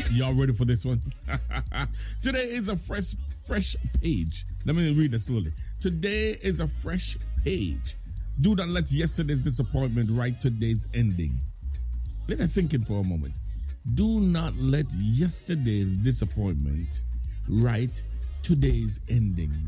Y'all ready for this one? Today is a fresh page. Let me read it slowly. Today is a fresh page. Do not let yesterday's disappointment write today's ending. Let that sink in for a moment. Do not let yesterday's disappointment write today's ending.